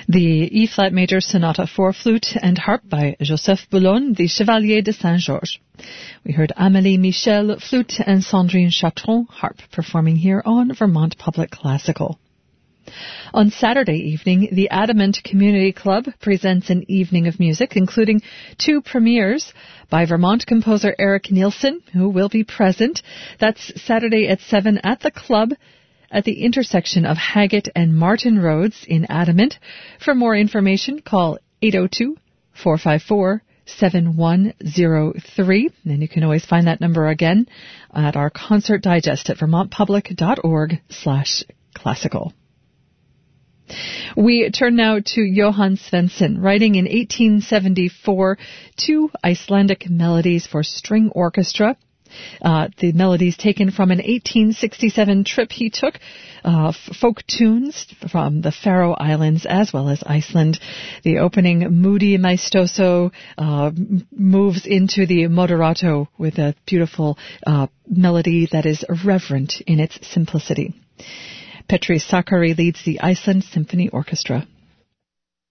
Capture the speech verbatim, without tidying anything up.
The E-flat major sonata for flute and harp by Joseph Boulogne, the Chevalier de Saint-Georges. We heard Amélie Michel, flute, and Sandrine Chatron, harp, performing here on Vermont Public Classical. On Saturday evening, the Adamant Community Club presents an evening of music, including two premieres by Vermont composer Eric Nielsen, who will be present. That's Saturday at seven at the club at the intersection of Haggett and Martin Roads in Adamant. For more information, call eight oh two, four five four, seven one oh three. And you can always find that number again at our concert digest at vermontpublic.org slash classical. We turn now to Johann Svensson, writing in eighteen seventy-four two Icelandic melodies for string orchestra. Uh, the melodies taken from an eighteen sixty-seven trip he took, uh, f- folk tunes from the Faroe Islands as well as Iceland. The opening moody maestoso uh, moves into the moderato with a beautiful uh, melody that is reverent in its simplicity. Petri Sakari leads the Iceland Symphony Orchestra.